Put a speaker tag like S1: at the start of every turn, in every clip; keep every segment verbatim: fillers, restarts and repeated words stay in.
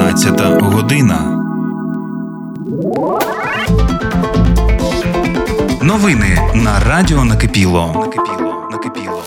S1: одинадцята година. Новини на радіо Накипіло. Накипіло. Накипіло.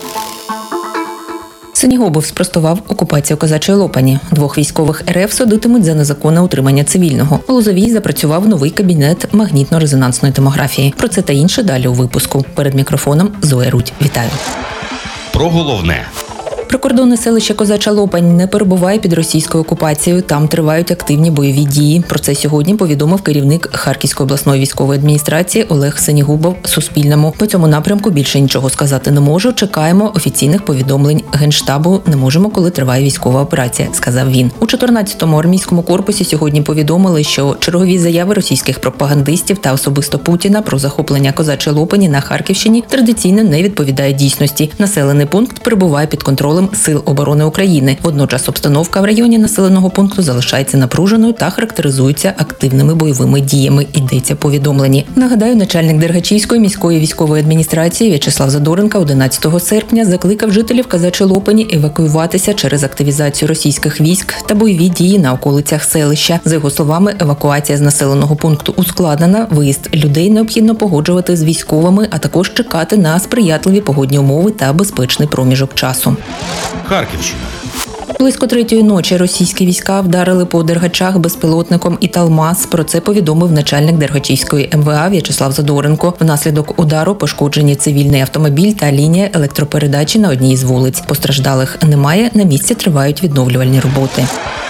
S2: Синігубов спростував окупацію Козачої Лопані. Двох військових РФ судитимуть за незаконне утримання цивільного. У Лозовій запрацював новий кабінет магнітно-резонансної томографії. Про це та інше далі у випуску. Перед мікрофоном Зоя Рудь. Вітаю.
S1: Про головне.
S2: Прикордонне селище Козача Лопань не перебуває під російською окупацією. Там тривають активні бойові дії. Про це сьогодні повідомив керівник Харківської обласної військової адміністрації Олег Синігубов Суспільному. По цьому напрямку більше нічого сказати не можу. Чекаємо офіційних повідомлень Генштабу. Не можемо, коли триває військова операція, сказав він. У чотирнадцятому армійському корпусі сьогодні повідомили, що чергові заяви російських пропагандистів та особисто Путіна про захоплення Козачої Лопані на Харківщині традиційно не відповідають дійсності. Населений пункт перебуває під контролем Сил оборони України. Водночас обстановка в районі населеного пункту залишається напруженою та характеризується активними бойовими діями, йдеться повідомлені. Нагадаю, начальник Дергачівської міської військової адміністрації В'ячеслав Задоренко одинадцятого серпня закликав жителів Козачої Лопані евакуюватися через активізацію російських військ та бойові дії на околицях селища. За його словами, евакуація з населеного пункту ускладнена, виїзд людей необхідно погоджувати з військовими, а також чекати на сприятливі погодні умови та безпечний проміжок часу.
S1: Харківщина.
S2: Близько третьої ночі російські війська вдарили по Дергачах безпілотником «Італмаз». Про це повідомив начальник Дергачівської ем ве а В'ячеслав Задоренко. Внаслідок удару пошкоджені цивільний автомобіль та лінія електропередачі на одній із вулиць. Постраждалих немає, на місці тривають відновлювальні роботи.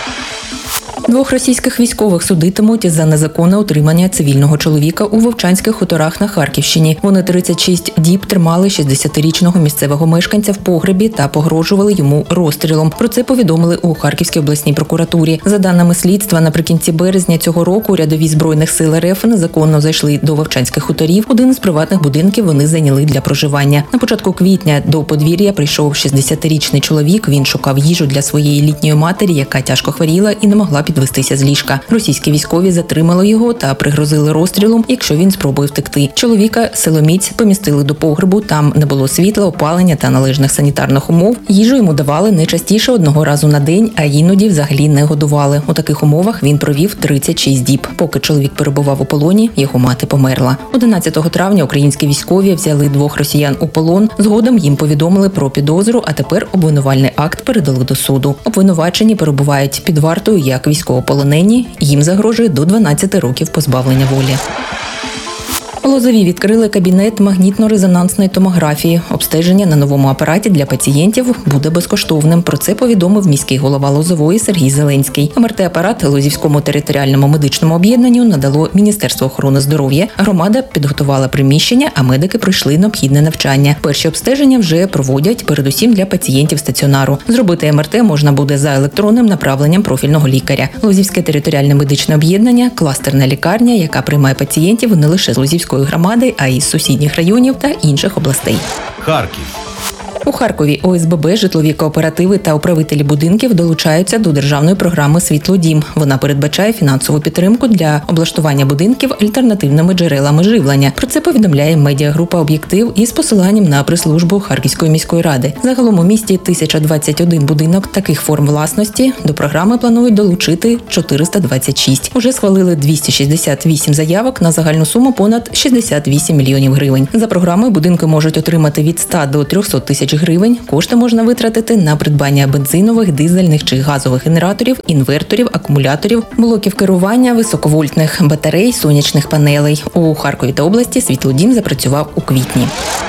S2: Двох російських військових судитимуть за незаконне утримання цивільного чоловіка у Вовчанських хуторах на Харківщині. Вони тридцять шість діб тримали шістдесятирічного місцевого мешканця в погребі та погрожували йому розстрілом. Про це повідомили у Харківській обласній прокуратурі. За даними слідства, наприкінці березня цього року рядові Збройних сил РФ незаконно зайшли до Вовчанських хуторів. Один з приватних будинків вони зайняли для проживання. На початку квітня до подвір'я прийшов шістдесятирічний чоловік. Він шукав їжу для своєї літньої матері, яка тяжко хворіла і не могла підвестися з ліжка. Російські військові затримали його та пригрозили розстрілом, якщо він спробує втекти. Чоловіка силоміць помістили до погребу, там не було світла, опалення та належних санітарних умов. Їжу йому давали не частіше одного разу на день, а іноді взагалі не годували. У таких умовах він провів тридцять шість діб. Поки чоловік перебував у полоні, його мати померла. одинадцятого травня українські військові взяли двох росіян у полон. Згодом їм повідомили про підозру, а тепер обвинувальний акт передали до суду. Обвинувачені перебувають під вартою як військовополонені, їм загрожує до дванадцяти років позбавлення волі. У Лозовій відкрили кабінет магнітно-резонансної томографії. Обстеження на новому апараті для пацієнтів буде безкоштовним. Про це повідомив міський голова Лозової Сергій Зеленський. ем ер те-апарат Лозівському територіальному медичному об'єднанню надало Міністерство охорони здоров'я. Громада підготувала приміщення, а медики пройшли необхідне навчання. Перші обстеження вже проводять, передусім для пацієнтів стаціонару. Зробити ем ер те можна буде за електронним направленням профільного лікаря. Лозівське територіальне медичне об'єднання – кластерна лікарня, яка приймає пацієнтів не лише з Лозівської громади, а й з сусідніх районів та інших областей.
S1: Харків.
S2: У Харкові о ес бе бе, житлові кооперативи та управителі будинків долучаються до державної програми «Світлодім». Вона передбачає фінансову підтримку для облаштування будинків альтернативними джерелами живлення. Про це повідомляє медіагрупа «Об'єктив» із посиланням на прес-службу Харківської міської ради. Загалом у місті тисяча двадцять один будинок таких форм власності. До програми планують долучити чотириста двадцять шість. Уже схвалили двісті шістдесят вісім заявок на загальну суму понад шістдесят вісім мільйонів гривень. За програмою будинки можуть отримати від ста до трьохсот тисяч гривень. Кошти можна витратити на придбання бензинових, дизельних чи газових генераторів, інверторів, акумуляторів, блоків керування, високовольтних батарей, сонячних панелей. У Харкові та області «Світлодім» запрацював у квітні.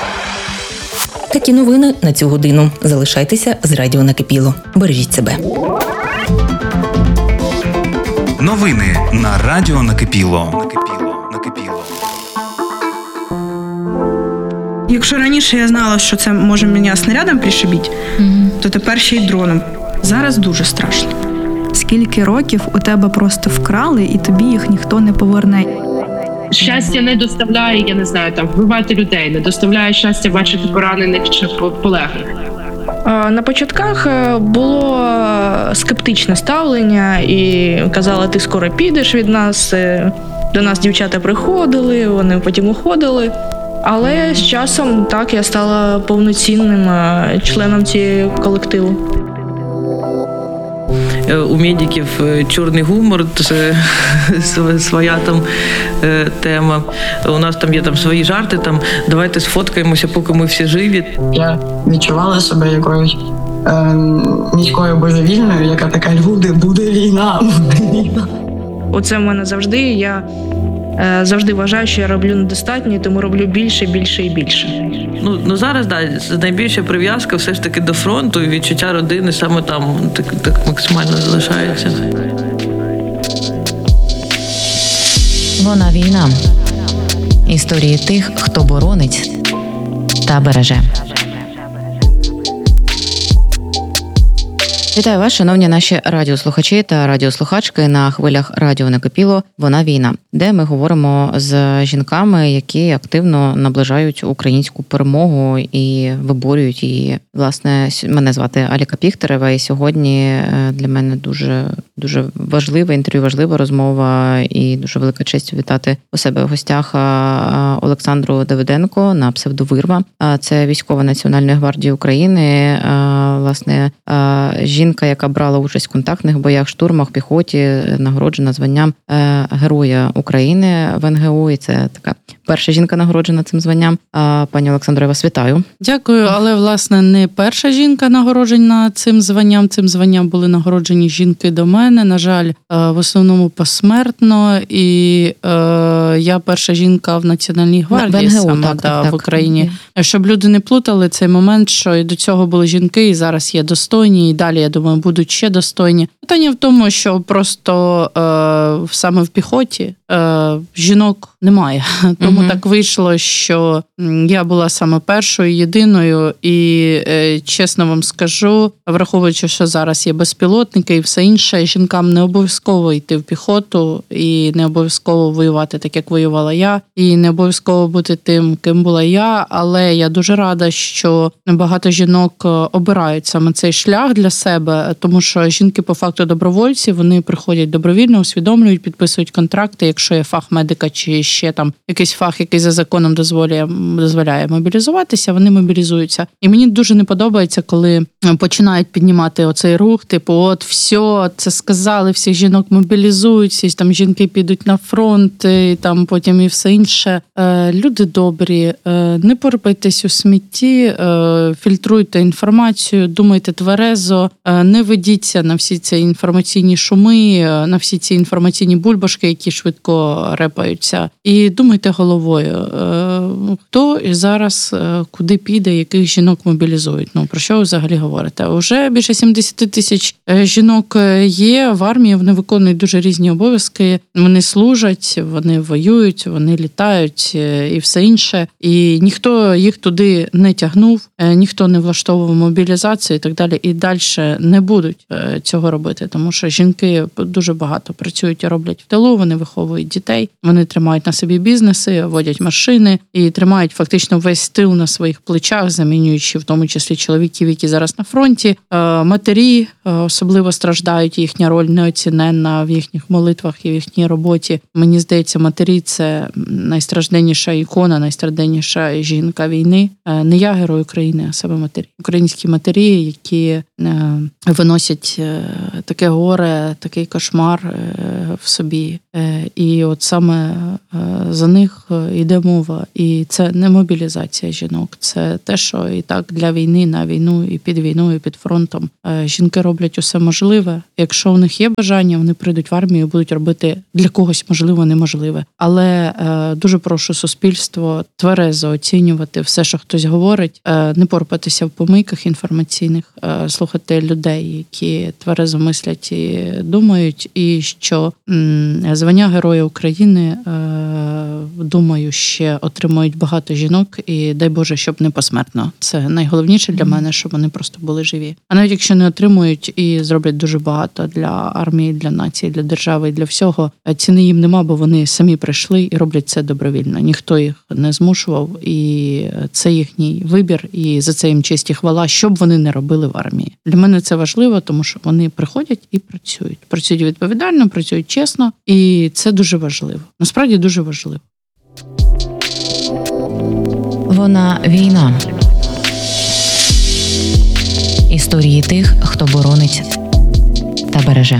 S2: Такі новини на цю годину. Залишайтеся з радіо Накипіло. Бережіть себе.
S1: Новини на радіо Накипіло. Накипіло. Накипіло.
S3: Якщо раніше я знала, що це може мене снарядом пришибити, mm-hmm. то тепер ще й дроном. Зараз дуже страшно.
S4: Скільки років у тебе просто вкрали, і тобі їх ніхто не поверне?
S5: Щастя не доставляє, я не знаю, там вбивати людей, не доставляє щастя бачити поранених чи полеглих.
S3: На початках було скептичне ставлення і казали, ти скоро підеш від нас. До нас дівчата приходили, вони потім уходили. Але з часом так я стала повноцінним членом цього колективу.
S6: у медиків чорний гумор, це своя там тема. У нас там є там свої жарти, там давайте сфоткаємося, поки ми всі живі.
S7: Я відчувала себе якоюсь е, міською божевільною, яка така: люди, буде війна, буде війна.
S3: Оце в мене завжди. Я е, завжди вважаю, що я роблю недостатньо, тому роблю більше, більше і більше.
S6: Ну, ну зараз, да, найбільша прив'язка все ж таки до фронту, і відчуття родини саме там так, так максимально залишається.
S2: Вона війна. Історії тих, хто боронить та береже. Вітаю вас, шановні наші радіослухачі та радіослухачки на хвилях радіо «Накипіло. Вона війна», де ми говоримо з жінками, які активно наближають українську перемогу і виборюють її. Власне, мене звати Аліка Піхтерева, і сьогодні для мене дуже, дуже важливе інтерв'ю, важлива розмова і дуже велика честь вітати у себе в гостях Олександру Давиденко на псевдовирва. Це військова Національної гвардії України, власне, жінка, яка брала участь в контактних боях, штурмах, піхоті, нагороджена званням Героя України в ен ге у, і це така перша жінка нагороджена цим званням. Пані Олександро, я вас вітаю.
S8: Дякую, але, власне, не перша жінка нагороджена цим званням. Цим званням були нагороджені жінки до мене, на жаль, в основному посмертно, і е, я перша жінка в Національній гвардії
S2: ВНГУ,
S8: саме
S2: так,
S8: да,
S2: так,
S8: в Україні. Щоб люди не плутали цей момент, що і до цього були жінки, і зараз є достойні, і далі, я думаю, будуть ще достойні. Питання в тому, що просто е, саме в піхоті е, жінок немає. Тому угу. так вийшло, що я була саме першою, єдиною, і е, чесно вам скажу, враховуючи, що зараз є безпілотники і все інше, жінкам не обов'язково йти в піхоту і не обов'язково воювати так, як воювала я, і не обов'язково бути тим, ким була я, але я дуже рада, що багато жінок обирають саме цей шлях для себе, тому що жінки по факту добровольці, вони приходять добровільно, усвідомлюють, підписують контракти, якщо є фах медика чи ще там якийсь фах, який за законом дозволяє, дозволяє мобілізуватися, вони мобілізуються. І мені дуже не подобається, коли починають піднімати оцей рух, типу, от все, це сказали, всіх жінок мобілізують, всі там жінки підуть на фронт, і там потім і все інше. Люди добрі, не порпайтесь у смітті, фільтруйте інформацію, думайте тверезо, не ведіться на всі ці інформаційні шуми, на всі ці інформаційні бульбашки, які швидко репаються. І думайте головою, хто зараз куди піде, яких жінок мобілізують. Ну, про що ви взагалі говорите? Уже більше сімдесят тисяч жінок є в армії, вони виконують дуже різні обов'язки, вони служать, вони воюють, вони літають і все інше. І ніхто їх туди не тягнув, ніхто не влаштовував мобілізацію і так далі. І далі не будуть цього робити, тому що жінки дуже багато працюють і роблять в тилу, вони виховують дітей, вони тримають на собі бізнеси, водять машини і тримають фактично весь тил на своїх плечах, замінюючи в тому числі чоловіків, які зараз на фронті. Матері особливо страждають, їхня роль неоціненна в їхніх молитвах і в їхній роботі. Мені здається, матері – це найстражденніша ікона, найстражденніша жінка війни. Не я герой України, а саме матері. Українські матері, які виносять таке горе, такий кошмар в собі. І от саме за них йде мова. І це не мобілізація жінок. Це те, що і так для війни, на війну, і під війною, і під фронтом. Жінки роблять усе можливе. Якщо у них є бажання, вони прийдуть в армію і будуть робити для когось можливо неможливе. Але дуже прошу суспільство тверезо оцінювати все, що хтось говорить, не порпатися в помийках інформаційних, слухати людей, які тверезо мислять і думають, і що звання Героя України, думаю, ще отримують багато жінок, і дай Боже, щоб не посмертно. Це найголовніше для мене, щоб вони просто були живі. А навіть якщо не отримують і зроблять дуже багато для армії, для нації, для держави, для всього, ціни їм нема, бо вони самі прийшли і роблять це добровільно. Ніхто їх не змушував, і це їхній вибір, і за це їм честь і хвала, що б вони не робили в армії. Для мене це важливо, тому що вони приходять і працюють. Працюють відповідально, працюють чесно, і це дуже важливо. Насправді дуже важливо.
S2: Вона війна. Історії тих, хто боронить та береже.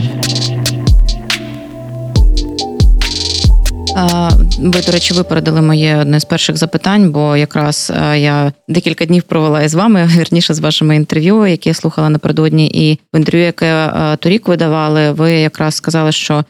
S2: Ви, до речі, випередили моє одне з перших запитань, бо якраз я декілька днів провела із вами, вірніше, з вашими інтерв'ю, які я слухала напередодні, і в інтерв'ю, яке торік видавали, ви якраз сказали, що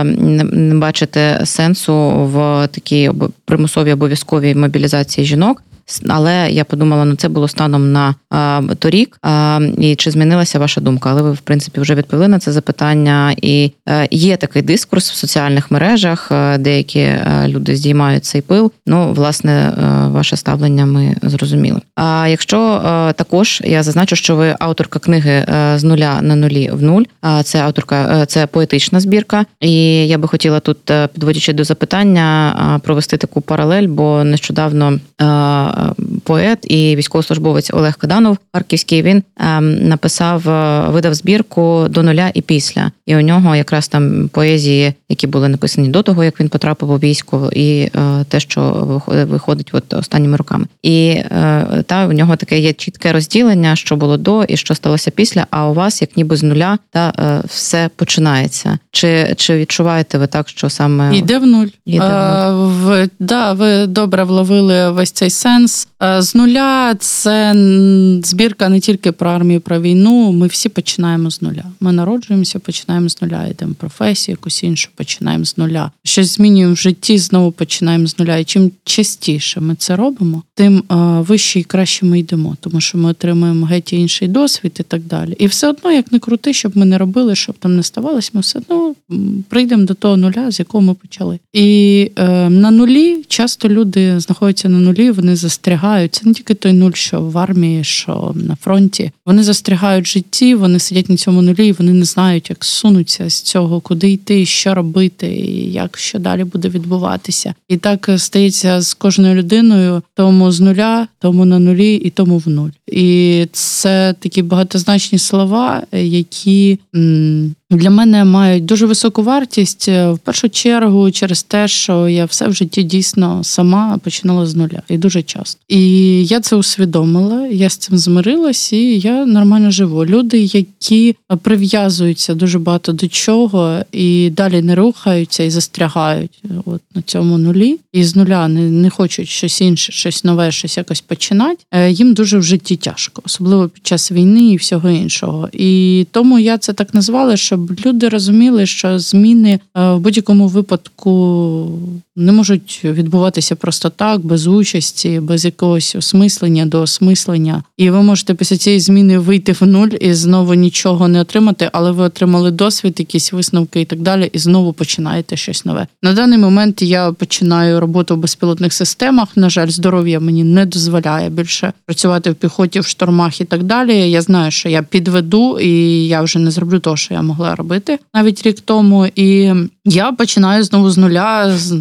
S2: не бачите сенсу в такій примусовій обов'язковій мобілізації жінок. Але я подумала, ну це було станом на а, торік, а, і чи змінилася ваша думка? Але ви, в принципі, вже відповіли на це запитання. І а, є такий дискурс в соціальних мережах, а, деякі а, люди здіймають цей пил. Ну, власне, а, ваше ставлення ми зрозуміли. А якщо а, також, я зазначу, що ви авторка книги а, «З нуля на нулі в нуль», а, це авторка, а, це поетична збірка. І я би хотіла тут, підводячи до запитання, а, провести таку паралель, бо нещодавно а, поет і військовослужбовець Олег Каданов, харківський, він ем, написав, видав збірку «До нуля і після». І у нього якраз там поезії, які були написані до того, як він потрапив у військо, і е, те, що виходить от останніми роками. І е, та, у нього таке є чітке розділення, що було до і що сталося після, а у вас як ніби з нуля та е, все починається. Чи, чи відчуваєте ви так, що саме...
S8: Йде в нуль.
S2: Йде в нуль.
S8: Е, в, да, ви добре вловили весь цей сенс. Е, з нуля це збірка не тільки про армію, про війну. Ми всі починаємо з нуля. Ми народжуємося, починаємо з нуля. Йдемо в професію, якусь іншу, починаємо з нуля. Щось змінюємо в житті, знову починаємо з нуля. І чим частіше ми це робимо, тим е, вище і краще ми йдемо. Тому що ми отримуємо геть інший досвід і так далі. І все одно, як не крути, щоб ми не робили, щоб там не ставалось, ми все одно прийдемо до того нуля, з якого ми почали. І е, на нулі часто люди знаходяться на нулі, вони застрягають. Це не тільки той нуль, що в армії, що на фронті. Вони застрягають в житті, вони сидять на цьому нулі, і вони не знають, як сунуться з цього, куди йти, що робити, і як що далі буде відбуватися. І так стається з кожною людиною, тому з нуля, тому на нулі і тому в нуль. І це такі багатозначні слова, які м- для мене мають дуже високу вартість, в першу чергу через те, що я все в житті дійсно сама починала з нуля. І дуже часто. І я це усвідомила, я з цим змирилась, і я нормально живу. Люди, які прив'язуються дуже багато до чого, і далі не рухаються, і застрягають от на цьому нулі, і з нуля не, не хочуть щось інше, щось нове, щось якось починати, їм дуже в житті тяжко. Особливо під час війни і всього іншого. І тому я це так назвала, щоб люди розуміли, що зміни в будь-якому випадку не можуть відбуватися просто так, без участі, без якогось осмислення, доосмислення. І ви можете після цієї зміни вийти в нуль і знову нічого не отримати, але ви отримали досвід, якісь висновки і так далі, і знову починаєте щось нове. На даний момент я починаю роботу в безпілотних системах. На жаль, здоров'я мені не дозволяє більше працювати в піхоті, в штурмах і так далі. Я знаю, що я підведу, і я вже не зроблю того, що я могла робити навіть рік тому. І я починаю знову з нуля, з,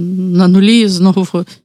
S8: на нулі, знову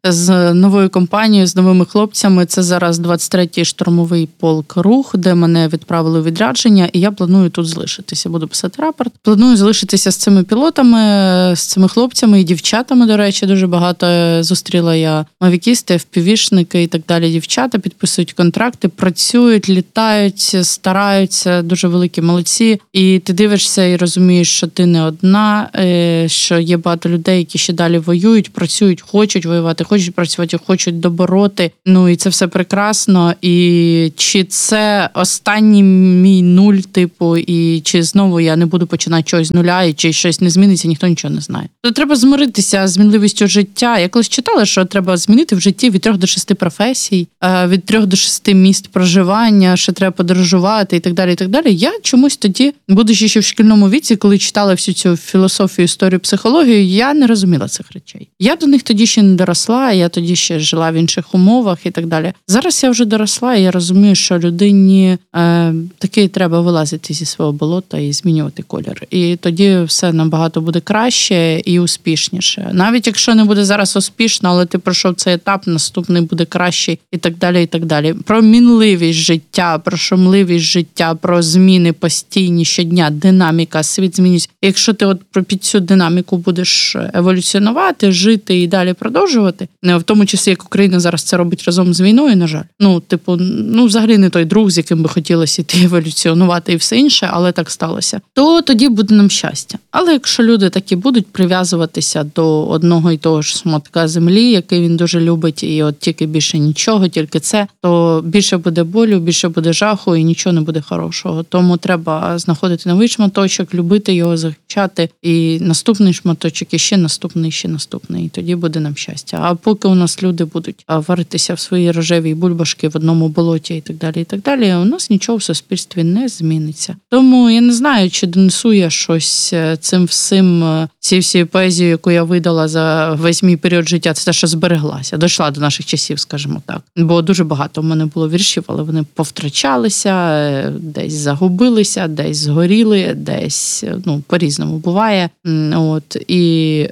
S8: з новою компанією, з новими хлопцями. Це зараз двадцять третій штурмовий полк «Рух», де мене відправили у відрядження, і я планую тут залишитися. Буду писати рапорт. Планую залишитися з цими пілотами, з цими хлопцями і дівчатами, до речі, дуже багато зустріла я мавікісти, ефпівішники і так далі. Дівчата підписують контракти, працюють, літають, стараються, дуже великі молодці. І ти дивишся і розумієш, що ти не одна, що є багато людей, які ще далі воюють, працюють, хочуть воювати, хочуть працювати, хочуть добороти. Ну і це все прекрасно. І чи це останній мій нуль, типу, і чи знову я не буду починати щось з нуля, і чи щось не зміниться, ніхто нічого не знає. То треба змиритися з змінливістю життя. Я колись читала, що треба змінити в житті від трьох до шести професій, від трьох до шести місць проживання, що треба подорожувати і так далі, і так далі. Я чомусь тоді, будучи ще в шкільному віці, коли читала всю цю філософію, історію, психологію, я не розуміла цих речей. Я до них тоді ще не доросла, я тоді ще жила в інших умовах і так далі. Зараз я вже доросла, і я розумію, що людині е, таки треба вилазити зі свого болота і змінювати колір. І тоді все набагато буде краще і успішніше. Навіть якщо не буде зараз успішно, але ти пройшов цей етап, наступний буде кращий і так далі, і так далі. Про мінливість життя, про шумливість життя, про зміни постійні щодня, динаміка, світ змінюється. Якщо ти от під цю динаміку будеш еволюціонувати, жити і далі продовжувати, в тому числі, як Україна зараз це робить разом з війною, на жаль. Ну, типу, ну, взагалі не той друг, з яким би хотілося йти еволюціонувати і все інше, але так сталося. То тоді буде нам щастя. Але якщо люди такі будуть прив'язуватися до одного і того ж шматка землі, який він дуже любить, і от тільки більше нічого, тільки це, то більше буде болю, більше буде жаху і нічого не буде хорошого. Тому треба знаходити новий шматочок, любити його, захищати, і наступний шматочок, і ще наступний, ще наступний. І тоді буде нам щастя. А поки у нас люди будуть варитися в своїй рожевій бульбашки в одному болоті і так далі, і так далі, у нас нічого в суспільстві не зміниться. Тому я не знаю, чи донесу я щось цим всім, ці всі поезії, яку я видала за весь мій період життя, це те, що збереглася, дійшла до наших часів, скажімо так. Бо дуже багато в мене було віршів, але вони повтрачалися, десь загубилися, десь згоріли, десь, ну, по-різному буває. От, і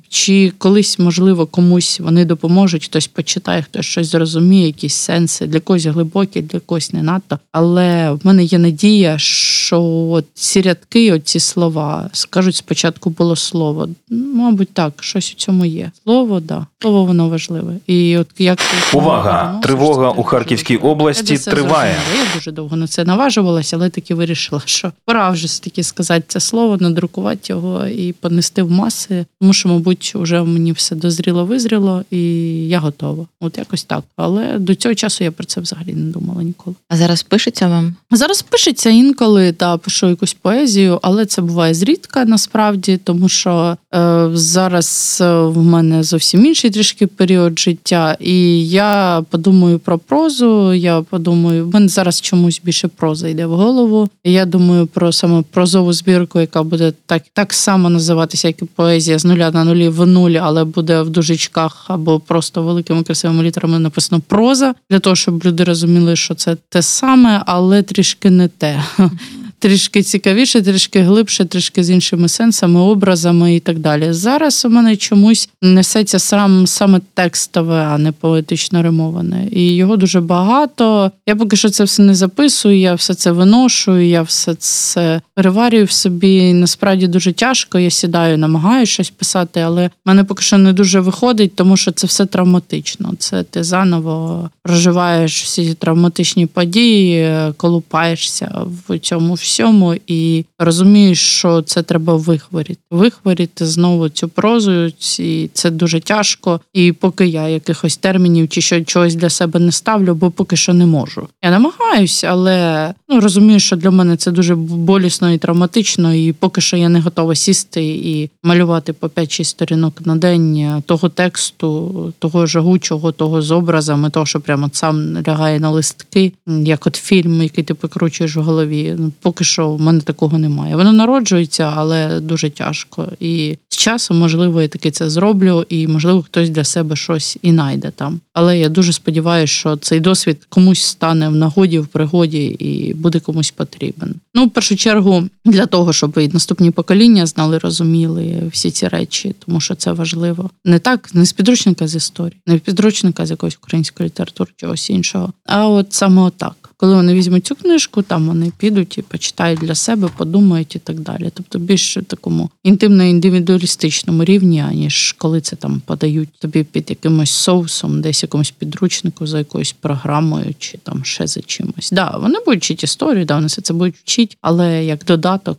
S8: чи колись, можливо, комусь вони допоможуть, хтось почитає, хтось щось зрозуміє, якісь сенси, для когось глибокі, для когось не надто. Але в мене є надія, що от ці рядки, от ці слова, скажуть, спочатку було слово. Мабуть, так, щось у цьому є. Слово, да. Слово, воно важливе. І от як
S1: увага! Тривога у Харківській області триває.
S8: Я дуже довго на це наважувалася, але таки вирішила, що пора вже таки сказати це слово, надрукувати його і понести в маси. Тому що, мабуть, вже мені все дозріло, визріло, і я готова. От якось так. Але до цього часу я про це взагалі не думала ніколи.
S2: А зараз пишеться вам?
S8: Зараз пишеться інколи, та пишу якусь поезію, але це буває зрідка насправді, тому що е, зараз в мене зовсім інший трішки період життя, і я подумаю про прозу, я подумаю, в мене зараз чомусь більше проза йде в голову, і я думаю про саме прозову збірку, яка буде так, так само називатися, як і поезія з нуля на нулі в нуль, але буде в дужечках або просто великими красивими літерами написано проза, для того, щоб люди розуміли, що це те саме, але трішки не те. Трішки цікавіше, трішки глибше, трішки з іншими сенсами, образами і так далі. Зараз у мене чомусь несеться сам, саме текстове, а не поетично римоване. І його дуже багато. Я поки що це все не записую, я все це виношую, я все це переварюю в собі. І насправді дуже тяжко, я сідаю, намагаюся щось писати, але в мене поки що не дуже виходить, тому що це все травматично. Це ти заново проживаєш всі травматичні події, колупаєшся в цьому всьому і розумієш, що це треба вихворіти. Вихворіти знову цю прозу, і це дуже тяжко. І поки я якихось термінів чи що, чогось для себе не ставлю, бо поки що не можу. Я намагаюсь, але ну, розумію, що для мене це дуже болісно і травматично, і поки що я не готова сісти і малювати по п'ять-шість сторінок на день того тексту, того жагучого, того з образами, того, що прямо сам лягає на листки, як от фільм, який ти покручуєш в голові. Поки що в мене такого немає. Воно народжується, але дуже тяжко. І з часом, можливо, я таки це зроблю, і, можливо, хтось для себе щось і знайде там. Але я дуже сподіваюся, що цей досвід комусь стане в нагоді, в пригоді і буде комусь потрібен. Ну, в першу чергу, для того, щоб і наступні покоління знали, розуміли всі ці речі, тому що це важливо. Не так, не з підручника з історії, не з підручника з якоїсь української літератури, чогось іншого, а от саме отак. Коли вони візьмуть цю книжку, там вони підуть і почитають для себе, подумають і так далі. Тобто більш такому інтимно-індивідуалістичному рівні, аніж коли це там подають тобі під якимось соусом, десь якомусь підручнику за якоюсь програмою чи там ще за чимось. Да, вони будуть вчити історію, да, вони все це будуть вчити, але як додаток,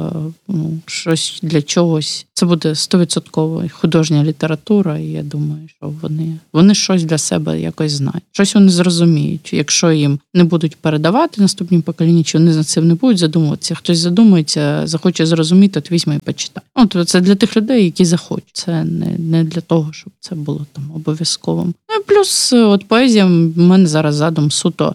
S8: ну, щось для чогось. Це буде сто відсотків художня література, і я думаю, що вони, вони щось для себе якось знають. Щось вони зрозуміють, якщо їм не будуть передавати наступні покоління, чи вони за цим не будуть задумуватися. Хтось задумується, захоче зрозуміти, от візьме і почитає. От це для тих людей, які захочуть. Це не, не для того, щоб це було там обов'язковим. Ну і плюс от поезія, в мене зараз задум суто.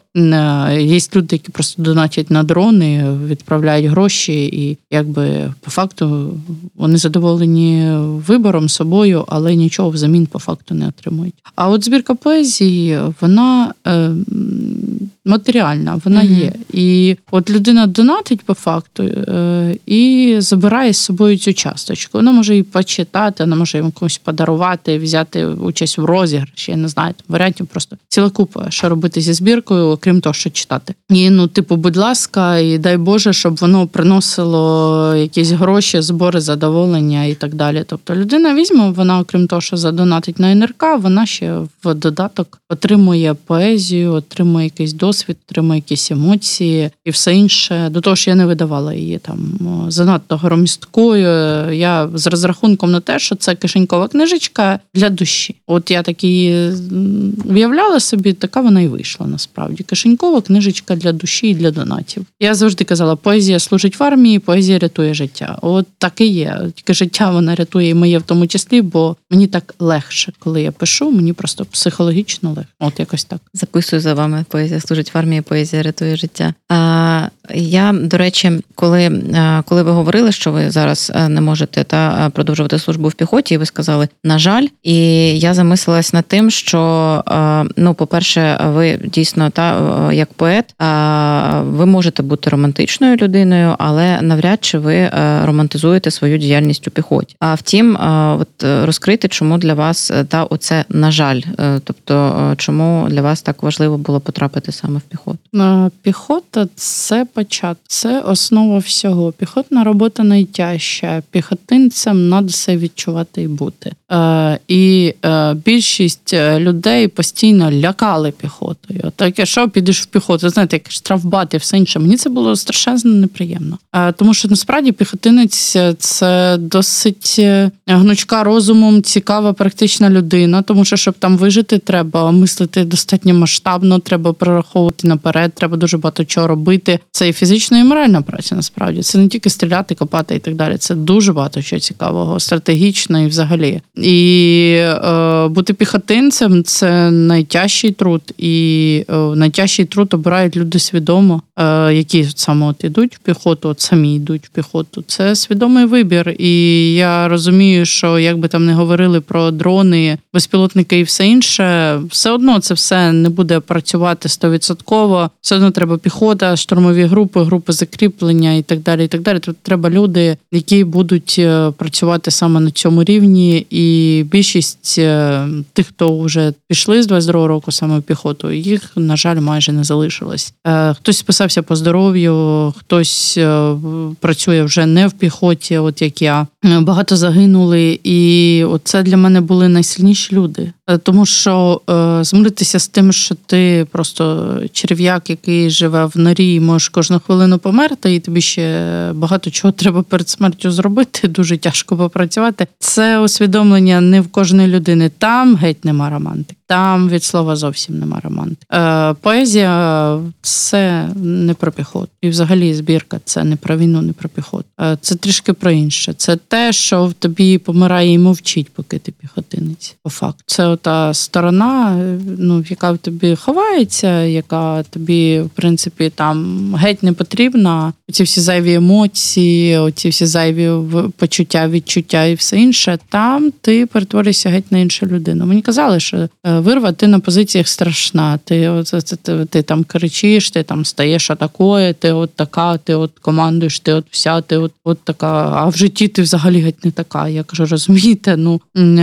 S8: Є люди, які просто донатять на дрони, відправляють гроші, і якби по факту вони задоволені вибором собою, але нічого взамін по факту не отримують. А от збірка поезії, вона е, матеріальна, вона mm-hmm. є. І от людина донатить по факту е, і забирає з собою цю частку. часточку. Вона може і почитати, вона може їм комусь подарувати, взяти участь в розіграші, я не знаю, там варіантів просто ціла купа, що робити зі збіркою, окрім того, що читати. І, ну, типу, будь ласка, і дай Боже, щоб воно приносило якісь гроші, збори, задоволення і так далі. Тобто людина візьме, вона, окрім того, що задонатить на ен ер ка, вона ще в додаток отримує поезію, отримує якийсь досвід, отримує якісь емоції і все інше. До того ж, я не видавала її там занадто громісткою. Я з розрахунком на те, що це кишенькова книжечка для душі. От я так її уявляла собі, така вона і вийшла насправді. Кишенькова книжечка для душі і для донатів. Я завжди казала, поезія служить в армії, поезія рятує життя. От так і є. Тільки життя вона рятує і моє в тому числі, бо мені так легше, коли я пишу, мені просто психологічно легше. От якось так.
S2: Записую за вами, поезія служить в армії, поезія рятує життя. А, я, до речі, коли, коли ви говорили, що ви зараз не можете та продовжувати службу в піхоті, і ви сказали, на жаль, і я замислилась над тим, що, ну, по-перше, ви дійсно, та, як поет, ви можете бути романтичною людиною, але навряд чи ви романтизуєте свою діяльність у піхоті. А втім, от розкрити, чому для вас, та, оце, на жаль, тобто, чому для вас так важливо було потрапити саме в піхоту?
S8: Піхота – це початок, це основа всього. Піхотна робота найтяжча. Піхотинцям треба все відчувати і бути. Е, і е, більшість людей постійно лякали піхотою. Так, якщо підеш в піхоту, знаєте, як штрафбат і все інше, мені це було страшенно неприємно. Е, тому що, насправді, піхотинець – це досить гнучка розумом, цікава, практична людина, тому що, щоб там вижити, треба мислити достатньо масштабно, треба прораховувати наперед, треба дуже багато чого робити. Це і фізична, і моральна праця, насправді. Це не тільки стріляти, копати і так далі. Це дуже багато чого цікавого, стратегічно і взагалі. І е, бути піхотинцем – це найтяжчий труд. І е, найтяжчий труд обирають люди свідомо, е, які саме от ідуть в піхоту, от самі йдуть в піхоту. Це свідомий вибір. І я розумію, що як би там не говорили про дрони, безпілотники і все інше, все одно це все не буде працювати сто відсотків. Все одно треба піхота, штурмові групи, групи закріплення і так далі, і так далі. Тут треба люди, які будуть працювати саме на цьому рівні, і більшість тих, хто вже пішли з двадцять другого року саме в піхоту, їх, на жаль, майже не залишилось. Хтось списався по здоров'ю, хтось працює вже не в піхоті, от як я. Багато загинули, і це для мене були найсильніші люди. Тому що е, змиритися з тим, що ти просто черв'як, який живе в норі, і можеш кожну хвилину померти, і тобі ще багато чого треба перед смертю зробити, дуже тяжко попрацювати. Це усвідомлення не в кожної людини. Там геть нема романтики. Там від слова зовсім нема романтики. Е, поезія – це не про піхоту. І взагалі збірка – це не про війну, не про піхоту. Е, це трішки про інше. Це те, що в тобі помирає і мовчить, поки ти піхотинець. По факту. Це та сторона, ну, яка в тобі ховається, яка тобі, в принципі, там геть не потрібна. Оці всі зайві емоції, оці всі зайві почуття, відчуття і все інше. Там ти перетворишся геть на іншу людину. Мені казали, що вирва, ти на позиціях страшна. Ти, оце, ти, ти там кричиш, ти там стаєш атакою, ти от така, ти от командуєш, ти от вся, ти от, от така. А в житті ти взагалі геть не така. Я кажу, розумієте, ну...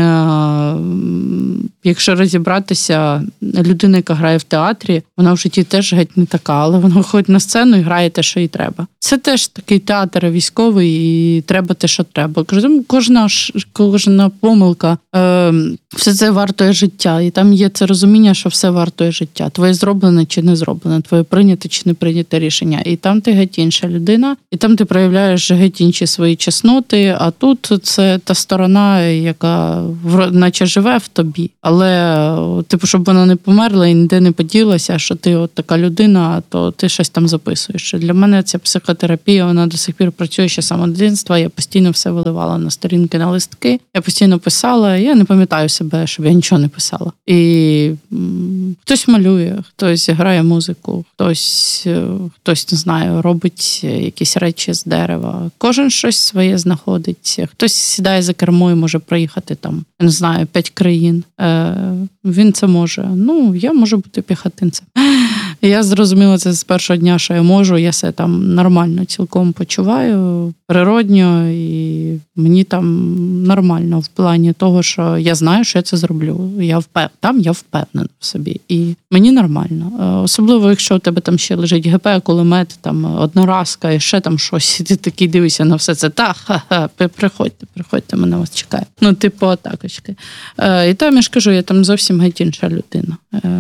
S8: Якщо розібратися, людина, яка грає в театрі, вона в житті теж геть не така, але вона виходить на сцену і грає те, що їй треба. Це теж такий театр військовий, і треба те, що треба. Кожна, кожна помилка, е, все це вартує життя. І там є це розуміння, що все вартує життя. Твоє зроблене чи не зроблене, твоє прийняте чи не прийняте рішення. І там ти геть інша людина, і там ти проявляєш геть інші свої чесноти, а тут це та сторона, яка наче живе в тобі. Але, типу, щоб вона не померла і ніде не поділася, що ти от така людина, то ти щось там записуєш. Для мене ця психотерапія, вона до сих пір працює ще з самого дитинства. Я постійно все виливала на сторінки, на листки. Я постійно писала. Я не пам'ятаю себе, щоб я нічого не писала. І м, хтось малює, хтось грає музику, хтось, хтось, не знаю, робить якісь речі з дерева. Кожен щось своє знаходить. Хтось сідає за кермо і може проїхати там, я не знаю, п'ять країн. Він це може. Ну, я можу бути піхотинцем. Я зрозуміла це з першого дня, що я можу. Я себе там нормально цілком почуваю. природньо, і мені там нормально в плані того, що я знаю, що я це зроблю. Я впев... Там я впевнена в собі. І мені нормально. Особливо, якщо у тебе там ще лежить ГП, кулемет, там одноразка і ще там щось, і ти такий дивишся на все це. Та, ха-ха, приходьте, приходьте, мене вас чекає. Ну, типу, атакочки. І там, я ж кажу, я там зовсім геть інша людина.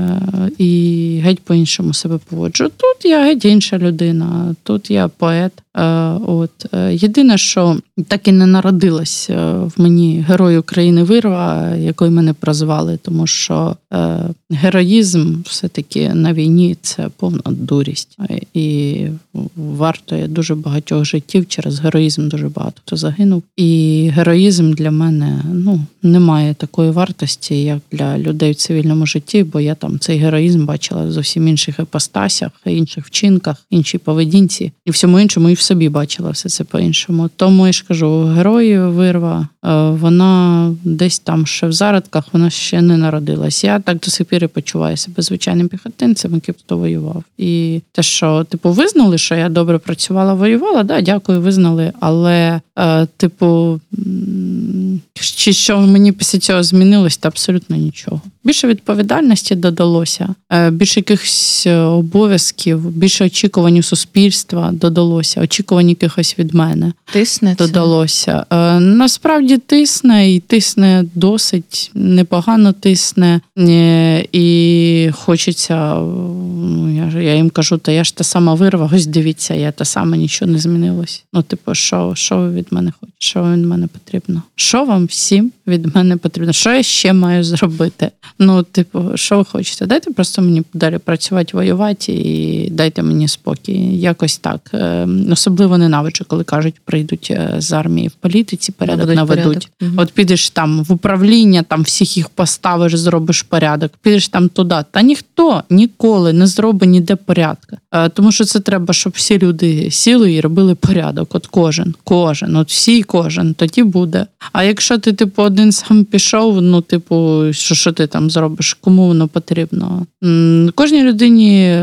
S8: І геть по-іншому себе поводжу. Тут я геть інша людина, тут я поет. От. Єдине, що так і не народилась в мені герой України Вирва, якою мене прозвали, тому що е, героїзм все-таки на війні – це повна дурість. І вартує дуже багатьох життів, через героїзм дуже багато хто загинув. І героїзм для мене, ну, не має такої вартості, як для людей в цивільному житті, бо я там цей героїзм бачила в зовсім інших іпостасях, інших вчинках, іншій поведінці і всьому іншому, і в собі бачила все це по-іншому. Тому я ж кажу, герой Вирва, вона десь там ще в зародках, вона ще не народилась. Я так до сих пір і почуваю себе звичайним піхотинцем, який хто воював. І те, що, типу, визнали, що я добре працювала, воювала, да, дякую, визнали, але, е, типу, чи що мені після цього змінилось, та абсолютно нічого. Більше відповідальності додалося, більше якихось обов'язків, більше очікувань у суспільства додалося, очікувань якихось від мене
S2: Тисне це?
S8: Додалося. Насправді тисне, і тисне досить непогано тисне, і хочеться, ну, я, я їм кажу, та я ж та сама Вирва, ось дивіться, я та сама, нічого не змінилось. Ну, типу, що, що ви від мене хочете? Що вам від мене потрібно? Що вам всім від мене потрібно? Що я ще маю зробити? Ну, типу, що ви хочете? Дайте просто мені далі працювати, воювати і дайте мені спокій. Якось так. Особливо ненавиджу, коли кажуть, прийдуть з армії в політиці, порядок наведуть. Порядок. Угу. От підеш там в управління, там всіх їх поставиш, зробиш порядок. Підеш там туди. Та ніхто ніколи не зробить ніде порядка. Тому що це треба, щоб всі люди сіли і робили порядок. От кожен, кожен, от всі кожен, тоді буде. А якщо ти, типу, один сам пішов, ну, типу, що, що ти там зробиш, кому воно потрібно? Кожній людині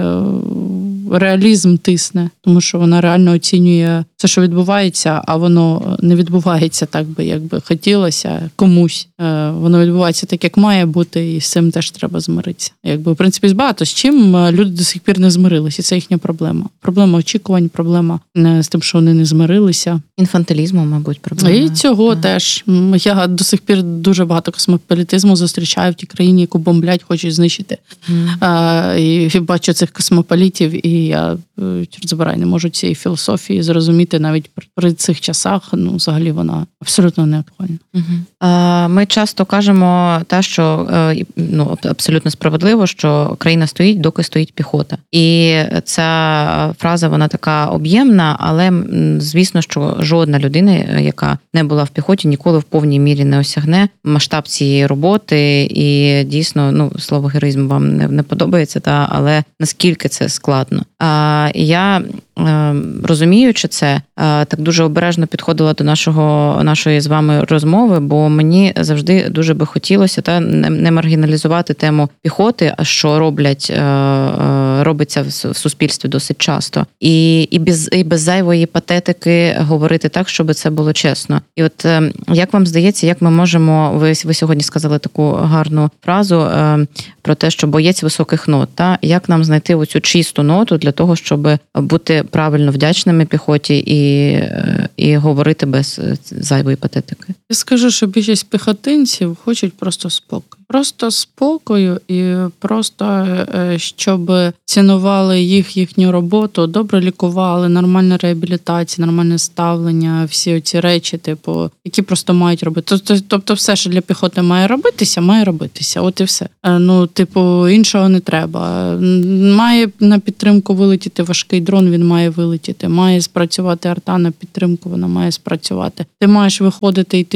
S8: реалізм тисне, тому що вона реально оцінює все, що відбувається, а воно не відбувається так би, як би хотілося комусь. Воно відбувається так, як має бути, і з цим теж треба змиритися. Якби, в принципі, багато з чим люди до сих пір не змирилися, і це їхня проблема. Проблема очікувань, проблема з тим, що вони не змирилися.
S2: Інфантилізму, мабуть, проблема.
S8: І цього так. теж. Я до сих пір дуже багато космополітизму зустрічаю в тій країні, яку бомблять, хочуть знищити. Mm. А, і бачу цих космополітів, і я, чорт забирай, не можу цієї філософії зрозуміти навіть при, при цих часах. Ну, взагалі вона абсолютно не актуальна.
S2: Mm-hmm. А, ми часто кажемо те, що ну, абсолютно справедливо, що країна стоїть, доки стоїть піхота. І ця фраза, вона така об'ємна, але, звісно, що жодна людина, яка не була в піхоті, ніколи в повній мірі не осягне масштаб цієї роботи. І дійсно, ну, слово героїзм вам не, не подобається, та, але наскільки це складно. А, я, розуміючи це, так дуже обережно підходила до нашого, нашої з вами розмови, бо мені завжди дуже би хотілося та, не маргіналізувати тему піхоти, а що роблять, робиться в суспільстві досить часто. І, і, без, і без зайвої патетики говорити так, щоб це було чесно. І от як вам здається, як ми можемо, ви, ви сьогодні сказали таку гарну фразу про те, що боєць високих нот, та? Як нам знайти оцю чисту ноту для того, щоб бути правильно вдячними піхоті і, і говорити без зайвої патетики?
S8: Я скажу, що більшість піхотинців хочуть просто спокою. Просто спокою і просто, щоб цінували їх, їхню роботу, добре лікували, нормальна реабілітація, нормальне ставлення, всі ці речі, типу, які просто мають робити. Тобто все, що для піхоти має робитися, має робитися. От і все. Ну, типу, іншого не треба. Має на підтримку вилетіти важкий дрон, він має вилетіти. Має спрацювати арта на підтримку, вона має спрацювати. Ти маєш виходити, йти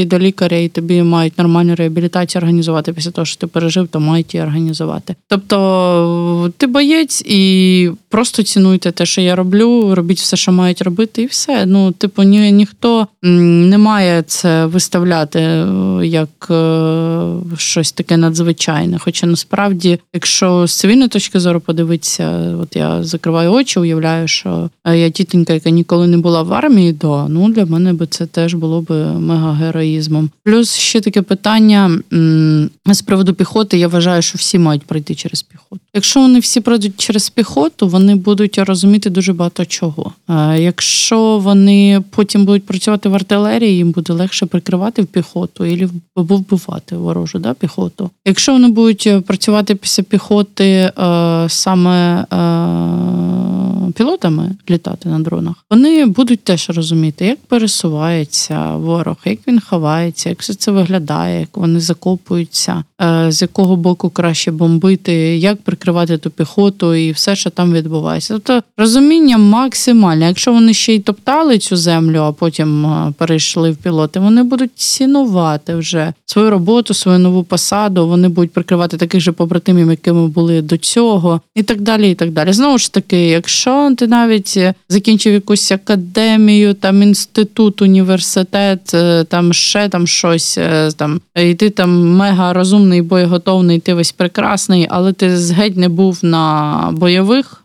S8: ти до лікаря і тобі мають нормальну реабілітацію організувати після того, що ти пережив, то мають її організувати. Тобто ти боєць і просто цінуйте те, що я роблю, робіть все, що мають робити, і все. Ну, типу, ні, ніхто не має це виставляти як е, щось таке надзвичайне. Хоча насправді, якщо з цивільної точки зору подивитися, от я закриваю очі, уявляю, що я тітонька, яка ніколи не була в армії, до, ну, для мене би це теж було б мега-героїзмом. Плюс ще таке питання з приводу піхоти, я вважаю, що всі мають пройти через піхоту. Якщо вони всі пройдуть через піхоту, вони будуть розуміти дуже багато чого. Якщо вони потім будуть працювати в артилерії, їм буде легше прикривати в піхоту або вбивати ворожу, да, піхоту. Якщо вони будуть працювати після піхоти саме пілотами, літати на дронах, вони будуть теж розуміти, як пересувається ворог, як він ховається, як все це виглядає, як вони закопуються, з якого боку краще бомбити, як прикривати ту піхоту і все, що там відбувається. Тобто розуміння максимальне. Якщо вони ще й топтали цю землю, а потім перейшли в пілоти, вони будуть цінувати вже свою роботу, свою нову посаду, вони будуть прикривати таких же побратимів, якими були до цього, і так далі, і так далі. Знову ж таки, якщо ти навіть закінчив якусь академію, там інститут, університет, там ще там щось, там, і ти там мега розумний, боєготовний, ти весь прекрасний, але ти геть не був на бойових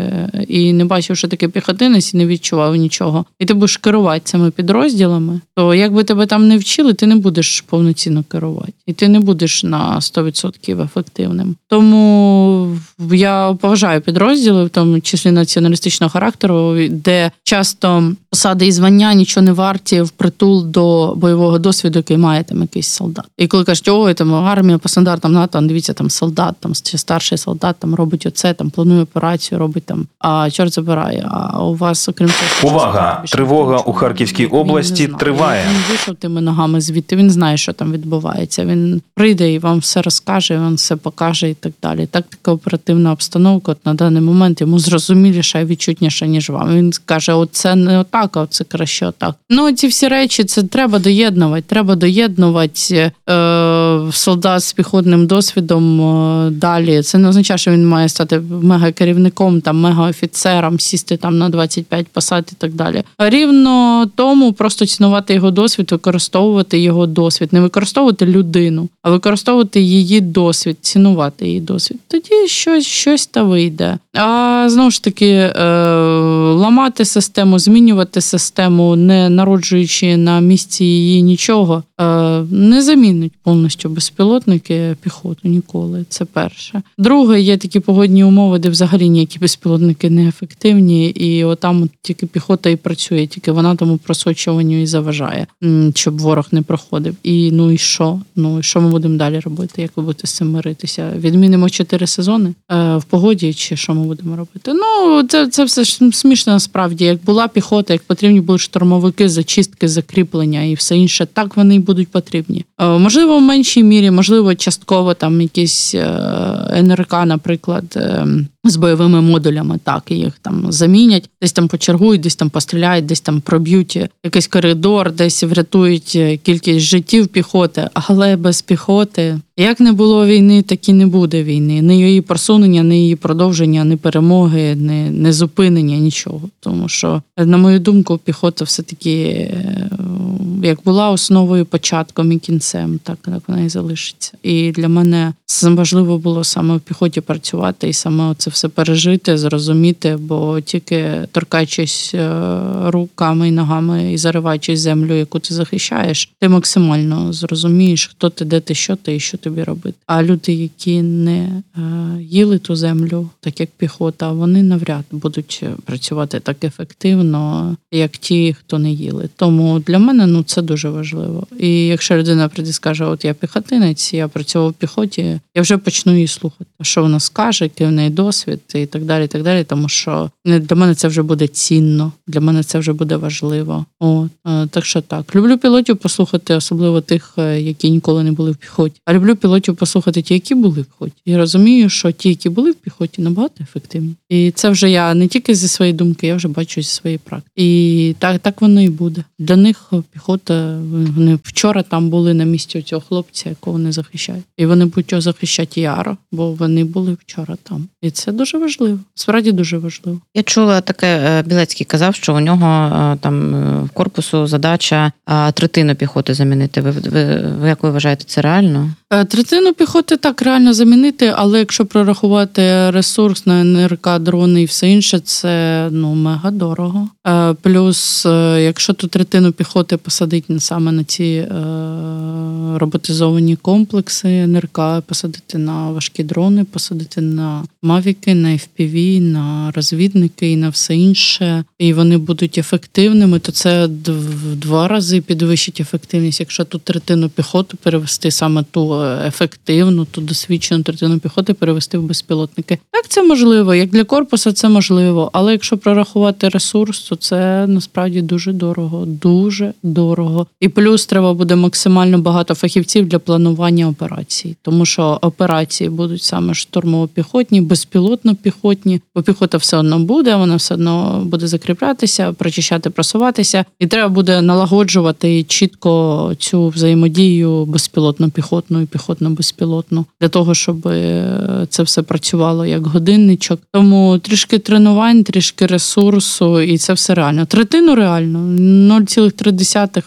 S8: і не бачив, що таке піхотинець, і не відчував нічого. І ти будеш керувати цими підрозділами, то як би тебе там не вчили, ти не будеш повноцінно керувати. І ти не будеш на сто відсотків ефективним. Тому я поважаю підрозділи, в тому числі націоналістичного характеру, де часто посади і звання нічого не варті впритул до бойового досвіду, який має там якийсь солдат. І коли кажуть, ой, там армія по стандартам НАТО, дивіться, там солдат, там чи старший солдат там робить оце, там планує операцію, робить там, а чорт забирає. А у вас, окрім того,
S1: увага, тривога у Харківській області триває.
S8: Він вийшов тими ногами звідти, він знає, що там відбувається. Він прийде і вам все розкаже, він все покаже і так далі. Так, така оперативна обстановка от на даний момент йому зрозуміліша і відчутніша, ніж вам. Він каже, оце не отак, а це краще отак. Ну, ці всі речі, це треба доєднувати. Треба доєднувати е, солдат з піхотним досвідом е, далі. Це не означає, що він має стати мега-керівником, там, мега-офіцером, сісти там на двадцять п'ять посад і так далі. А рівно тому просто цінувати його досвід, використовувати його досвід. Не використовувати людину, а використовувати її досвід, цінувати її досвід. Тоді щось, щось та вийде. А знову ж таки, е, ламати систему, змінювати систему, не народжуючи на місці її нічого, е, не замінить повністю безпілотники піхоту ніколи. Це перше. Друге, є такі погодні умови, де взагалі ніякі безпілотники не ефективні, і отам тільки піхота і працює, тільки вона тому просочуванню і заважає, щоб ворог не проходив. І ну і що? Ну і що ми будемо далі робити? Як ви будете з цим миритися? Відмінимо чотири сезони е, в погоді, чи що ми будемо робити? Ну, це, це все смішно насправді. Як була піхота, як потрібні були штурмовики, зачистки, закріплення і все інше, так вони й будуть потрібні. Е, можливо, в меншій мірі, можливо, частково там якісь е, ен ер ка, наприклад, е, з бойовими модулями, так, і їх там замінять, десь там почергують, десь там постріляють, десь там проб'ють якийсь коридор, десь врятують кількість життів піхоти, але без піхоти, як не було війни, так і не буде війни. Ні її просунення, ні її продовження, ні перемоги, ні, ні зупинення, нічого. Тому що, на мою думку, піхота все-таки як була основою, початком і кінцем, так, так вона і залишиться. І для мене важливо було саме в піхоті працювати і саме це все пережити, зрозуміти, бо тільки торкаючись руками і ногами і зариваючись землю, яку ти захищаєш, ти максимально зрозумієш, хто ти, де ти, що ти і що тобі робити. А люди, які не їли ту землю, так як піхота, вони навряд будуть працювати так ефективно, як ті, хто не їли. Тому для мене, ну, це дуже важливо. І якщо людина прийде і скаже, от я піхотинець, я працював в піхоті, я вже почну її слухати, що вона скаже, який в неї досвід і так далі, і так далі, тому що для мене це вже буде цінно, для мене це вже буде важливо. От. Так що так. Люблю пілотів послухати, особливо тих, які ніколи не були в піхоті. А люблю пілотів послухати ті, які були в піхоті. І розумію, що ті, які були в піхоті, набагато ефективні. І це вже я не тільки зі своєї думки, я вже бачу зі своєї практики. І так, так воно і буде. Для них піхота от вони вчора там були на місці цього хлопця, якого вони захищають. І вони будуть його захищати яро, бо вони були вчора там. І це дуже важливо. Справді дуже важливо.
S2: Я чула таке, Білецький казав, що у нього там в корпусу задача третину піхоти замінити. Ви, ви, ви як ви вважаєте, це реально?
S8: Третину піхоти так реально замінити, але якщо прорахувати ресурс на ен ер ка, дрони і все інше, це ну мега дорого. Плюс, якщо ту третину піхоти посадити саме на ці е, роботизовані комплекси ен ер ка, посадити на важкі дрони, посадити на мавіки, на еф пі ві, на розвідники і на все інше, і вони будуть ефективними, то це в два рази підвищить ефективність. Якщо ту третину піхоти перевести саме ту ефективну, ту досвідчену третину піхоти перевести в безпілотники. Так, це можливо. Як для корпусу це можливо. Але якщо прорахувати ресурс, то це насправді дуже дорого. Дуже дорого. І плюс треба буде максимально багато фахівців для планування операцій. Тому що операції будуть саме штурмово-піхотні, безпілотно-піхотні. Бо піхота все одно буде, вона все одно буде закріплятися, прочищати, просуватися. І треба буде налагоджувати чітко цю взаємодію безпілотно-піхотну і піхотно-безпілотну, для того, щоб це все працювало як годинничок. Тому трішки тренувань, трішки ресурсу, і це все реально. Третину реально, нуль цілих три десятих,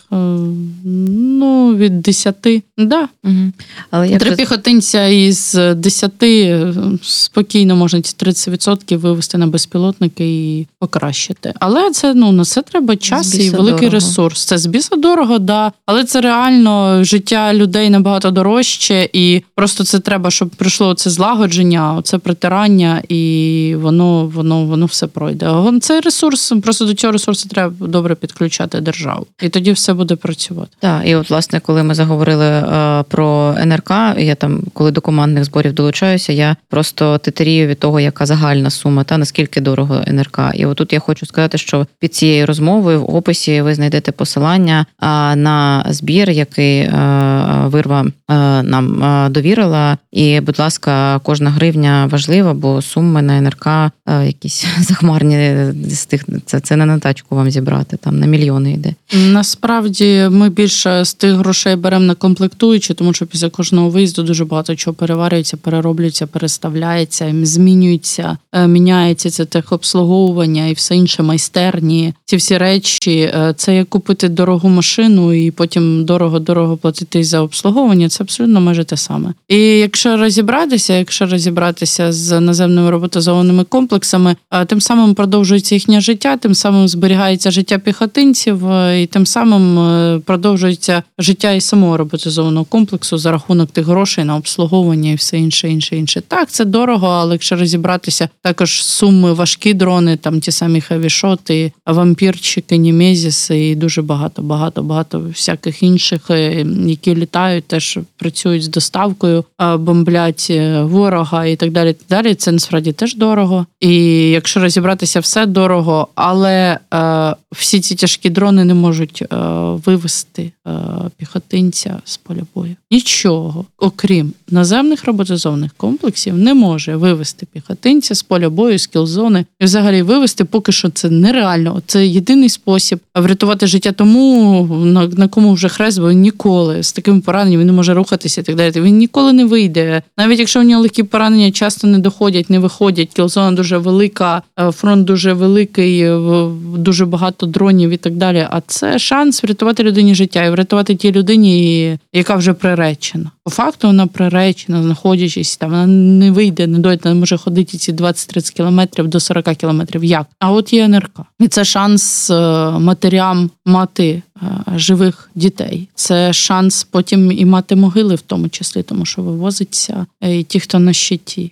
S8: ну, від десяти, да.
S2: Угу. Але
S8: Три піхотинця із десяти спокійно можна ці тридцять відсотків вивести на безпілотники і покращити. Але це, ну, на це треба час і великий дорого. Ресурс. Це з біса дорого, да, але це реально життя людей набагато дорожче, і просто це треба, щоб прийшло це злагодження, це притирання, і воно, воно, воно все пройде. Цей ресурс, просто до цього ресурсу треба добре підключати державу. І тоді все буде працювати.
S2: Так, і от, власне, коли ми заговорили е, про ен ер ка, я там, коли до командних зборів долучаюся, я просто тетерію від того, яка загальна сума, та наскільки дорого ен ер ка. І отут я хочу сказати, що під цією розмовою в описі ви знайдете посилання е, на збір, який е, вирва е, нам е, довірила. І, будь ласка, кожна гривня важлива, бо суми на ен ер ка е, якісь захмарні з тих, це, це не на тачку вам зібрати, там на мільйони йде.
S8: Насправді ми більше з тих грошей беремо на комплектуючі, тому що після кожного виїзду дуже багато чого переварюється, перероблюється, переставляється, мінюється, міняється це техобслуговування і все інше, майстерні. Ці всі речі, це як купити дорогу машину і потім дорого-дорого платити за обслуговування, це абсолютно майже те саме. І якщо розібратися, якщо розібратися з наземними роботизованими комплексами, тим самим продовжується їхнє життя, тим самим зберігається життя піхотинців, і тим самим продовжується життя і самого роботизованого комплексу за рахунок тих грошей на обслуговування і все інше, інше, інше. Так, це дорого, але якщо розібратися, також суми важкі дрони, там ті самі хевішоти, вампірчики, німезіси і дуже багато, багато, багато всяких інших, які літають, теж працюють з доставкою, бомблять ворога і так далі, так далі. Це насправді теж дорого. І якщо розібратися, все дорого, але е, всі ці тяжкі дрони не можуть е, вивести е, піхотинця з поля бою. Нічого, окрім наземних роботизованих комплексів, не може вивести піхотинця з поля бою, з кілзони. І взагалі вивести поки що це нереально. Це єдиний спосіб врятувати життя тому, на, на кому вже хрест, бо він ніколи з такими пораненнями він не може рухатися і так далі. Він ніколи не вийде. Навіть якщо в нього легкі поранення часто не доходять, не виходять, кілзона дуже велика, фронт дуже великий, дуже багато дронів і так далі. А це шанс врятувати людині життя і врятувати тій людині, яка вже приречена. По факту вона приречена, знаходячись там, вона не вийде, не дойде, не може ходити ці двадцять-тридцять кілометрів до сорок кілометрів. Як? А от є ен ер ка. І це шанс матерям мати живих дітей. Це шанс потім і мати могили в тому числі, тому що вивозиться і ті, хто на щиті.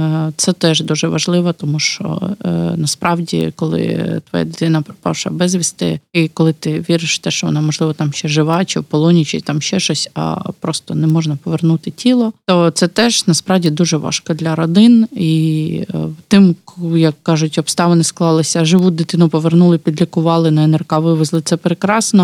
S8: Це теж дуже важливо, тому що насправді, коли твоя дитина пропавша безвісти, і коли ти віриш в те, що вона, можливо, там ще жива, чи в полоні, чи там ще щось, а просто не можна повернути тіло, то це теж насправді дуже важко для родин. І тим, як кажуть, обставини склалися, живу дитину повернули, підлікували, на ен ер ка вивезли, це прекрасно.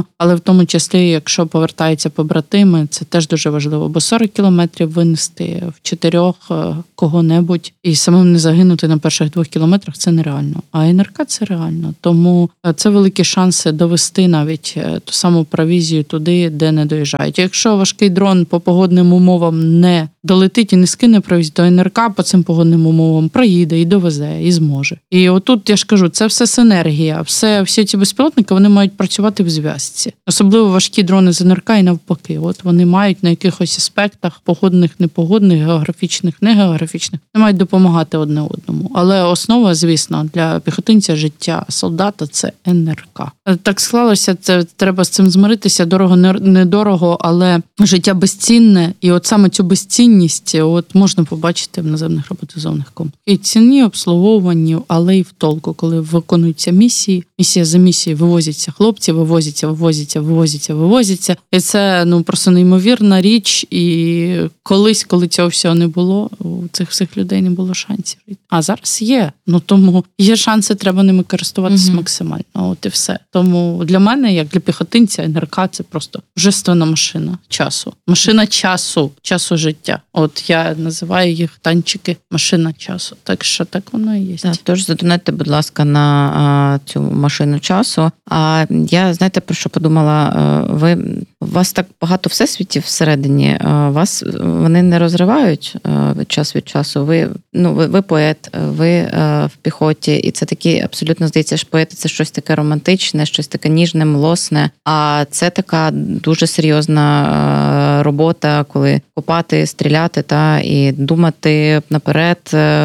S8: але в тому числі, якщо повертаються побратими, це теж дуже важливо, бо сорок кілометрів винести в чотирьох кого-небудь і самим не загинути на перших двох кілометрах – це нереально. А ен ер ка – це реально. Тому це великі шанси довести навіть ту саму провізію туди, де не доїжджають. Якщо важкий дрон по погодним умовам не долетить і не скине провізію, то ен ер ка по цим погодним умовам проїде і довезе, і зможе. І отут, я ж кажу, це все синергія. Все, всі ці безпілотники, вони мають працювати в зв'язці. Особливо важкі дрони з ен ер ка і навпаки. От вони мають на якихось аспектах погодних, непогодних, географічних, негеографічних, не мають допомагати одне одному. Але основа, звісно, для піхотинця життя солдата – це ен ер ка. Так склалося, це треба з цим змиритися, дорого, недорого, але життя безцінне. І от саме цю безцінність от можна побачити в наземних роботизованих комплексах. І ціні, обслуговуванні, але й в толку, коли виконуються місії, місія за місією, вивозяться хлопці, вивозяться, вивозяться, вивозяться, вивозяться. І це, ну, просто неймовірна річ. І колись, коли цього всього не було, у цих всіх людей не було шансів. А зараз є. Ну, тому є шанси, треба ними користуватися угу. максимально. От і все. Тому для мене, як для піхотинця, ен ер ка – це просто божественна машина часу. Машина часу, часу життя. От я називаю їх танчики машина часу. Так що так воно і є.
S2: Так, тож задонатьте, будь ласка, на а, цю машину часу. А я, знаєте, про що подумала? Ви, у вас так багато всесвітів всередині. Вас вони не розривають час від часу. Ви, ну, ви, ви поет, ви в піхоті, і це такі, абсолютно, здається, що поети – це щось таке романтичне, щось таке ніжне, млосне. А це така дуже серйозна робота, коли копати, стріляти та і думати наперед,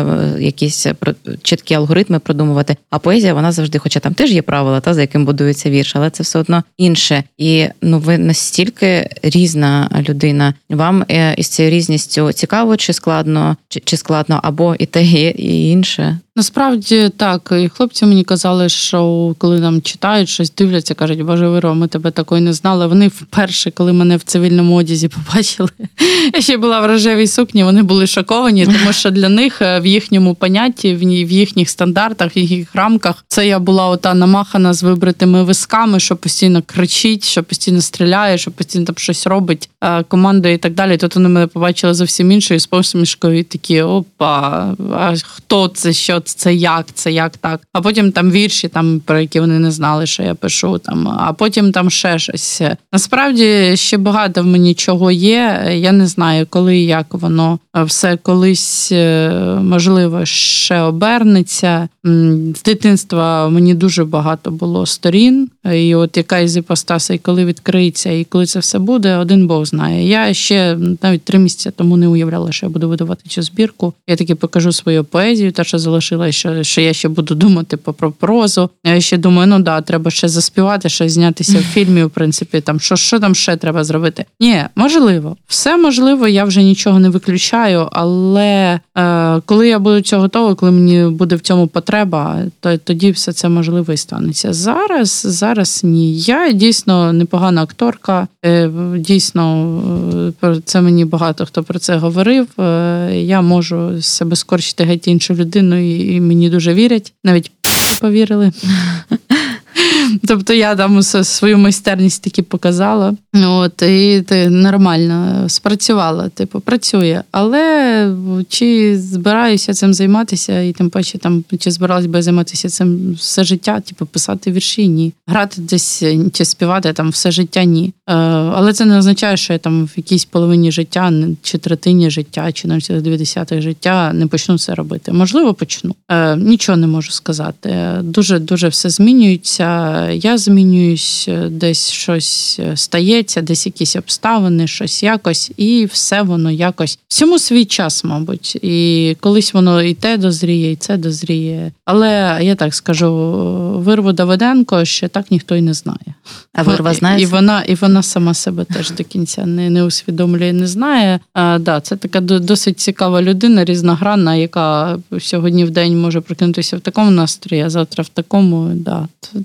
S2: якісь чіткі алгоритми продумувати. А поезія, вона завжди, хоча там теж є правила, та, за яким будується вірш, але це все одно інше. І, ну, ви настільки різна людина. Вам із цією різністю цікаво чи складно, чи, чи складно, або і те, і інше?
S8: Насправді так, і хлопці мені казали, що коли нам читають, щось дивляться, кажуть, Боже, Віро, ми тебе такої не знали. Вони вперше, коли мене в цивільному одязі побачили, я ще була в рожевій сукні, вони були шоковані, тому що для них в їхньому понятті, в їхніх стандартах, в їхніх рамках, це я була ота намахана з вибритими висками, що постійно кричить, що постійно стріляє, що постійно там щось робить, командує і так далі. Тут вони мене побачили зовсім іншою, з посмішкою, і такі, опа, а хто це, що це, як, це, як так. А потім там вірші, там, про які вони не знали, що я пишу, там, а потім там ще щось. Насправді, ще багато в мені чого є. Я не знаю, коли і як воно все колись, можливо, ще обернеться. З дитинства мені дуже багато було сторін. І от яка із іпостасей, коли відкриється і коли це все буде, один Бог знає. Я ще навіть три місяці тому не уявляла, що я буду видавати цю збірку. Я таки покажу свою поезію, та, що залишила, що, що я ще буду думати про прозу. Я ще думаю, ну да, треба ще заспівати, ще знятися в фільмі, в принципі, там, що, що там ще треба зробити. Ні, можливо. Все можливо, я вже нічого не виключаю, але е, коли я буду цього готова, коли мені буде в цьому потреба, то тоді все це можливо і станеться. Зараз, зараз ні. Я дійсно непогана акторка, е, дійсно, е, це мені багато хто про це говорив. Е, я можу себе скорчити геть іншу людину, і, і мені дуже вірять. Навіть повірили. Тобто я там свою майстерність таки показала. От, і ти нормально спрацювала, типу, працює. Але чи збираюся цим займатися, і тим паче, там, чи збиралась би займатися цим все життя, типу, писати вірші, ні. Грати десь чи співати там все життя, ні. Але це не означає, що я там в якійсь половині життя, чи третині життя, чи навіть дві десятих життя не почну це робити. Можливо, почну. Нічого не можу сказати. Дуже-дуже все змінюється. Я змінююсь, десь щось стається, десь якісь обставини, щось якось, і все воно якось. Всьому свій час, мабуть. І колись воно і те дозріє, і це дозріє. Але, я так скажу, Вирву Давиденко ще так ніхто й не знає.
S2: А Вирва знає?
S8: І вона, і вона сама себе теж до кінця не, не усвідомлює, не знає. А, да, це така досить цікава людина, різногранна, яка сьогодні в день може прокинутися в такому настрої, а завтра в такому. Да, це є.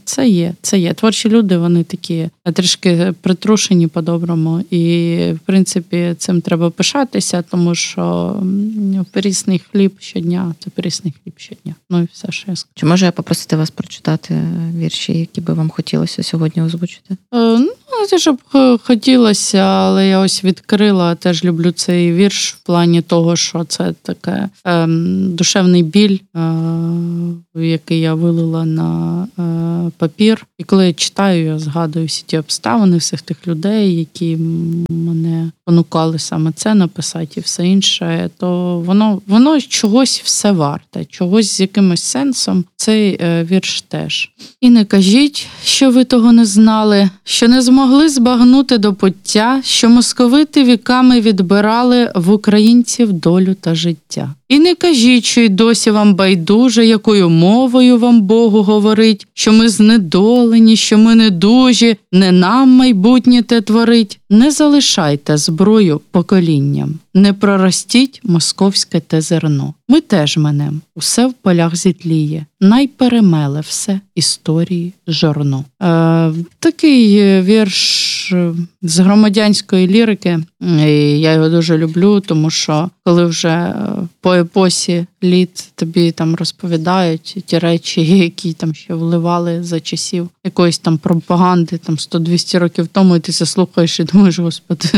S8: є, це є. Творчі люди, вони такі трішки притрушені по-доброму. І, в принципі, цим треба пишатися, тому що прісний хліб щодня – це прісний хліб щодня. Ну і все, що я скажу.
S2: Чи можу я попросити вас прочитати вірші, які би вам хотілося сьогодні озвучити?
S8: Е, ну, не те, щоб хотілося, але я ось відкрила, теж люблю цей вірш в плані того, що це таке е, душевний біль, е, який я вилила на е, папір. І коли я читаю, я згадую всі ті обставини, всіх тих людей, які мене понукали саме це написати і все інше, то воно, воно чогось все варте, чогось з якимось сенсом. Цей е, вірш теж. І не кажіть, що ви того не знали, що не змогли збагнути до пуття, що московити віками відбирали в українців долю та життя. І не кажіть, що й досі вам байдуже, якою мовою вам Богу говорить, що ми знедолені, що ми недужі, не нам майбутнє те творить. Не залишайте зброю поколінням, не проростіть московське те зерно. Ми теж менем, усе в полях зітліє, найперемеле все історії жорно. Е, такий вірш з громадянської лірики, і я його дуже люблю, тому що коли вже по епосі літ тобі там розповідають ті речі, які там ще вливали за часів якоїсь там пропаганди там сто-двісті років тому, і ти це слухаєш і думаєш, господи,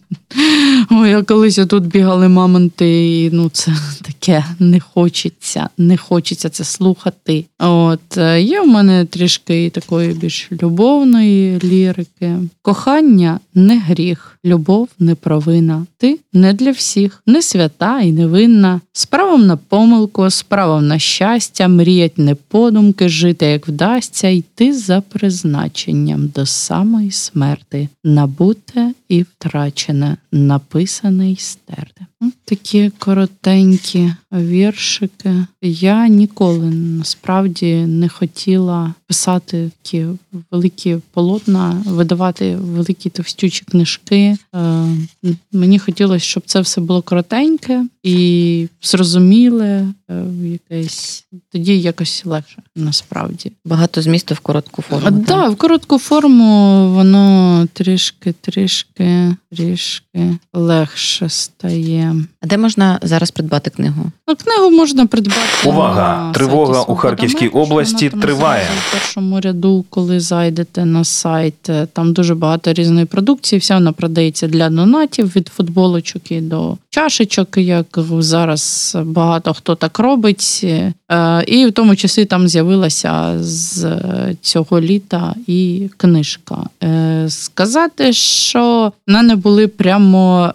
S8: ой, а колись отут бігали мамонти, і ну це таке, не хочеться, не хочеться це слухати. От, є в мене трішки такої більш любовної лірики. Кохання не гріх, любов не провина. Ти не для всіх, не свята і невинна. З правом на помилку, з правом на щастя, мріять не подумки, жити як вдасться, йти за призначенням до самої смерти. Набуте і втрачене, написане й стерте. Такі коротенькі віршики. Я ніколи насправді не хотіла писати такі великі полотна, видавати великі товстючі книжки. Мені хотілося, щоб це все було коротеньке і зрозуміле, якесь. Тоді якось легше, насправді.
S2: Багато змісту в коротку форму.
S8: Так, да, в коротку форму воно трішки, трішки, трішки легше стає.
S2: А де можна зараз придбати книгу?
S8: Ну, книгу можна придбати.
S1: Увага!
S8: На
S1: Тривога
S8: сайті
S1: у Харківській
S8: «Свобода Меч»,
S1: області
S8: вона там
S1: триває.
S8: В першому ряду, коли зайдете на сайт, там дуже багато різної продукції. Вся вона продається для донатів, від футболочок і до чашечок, як зараз багато хто так робить. І в тому числі там з'явилася з цього літа і книжка. Сказати, що в мене були прямо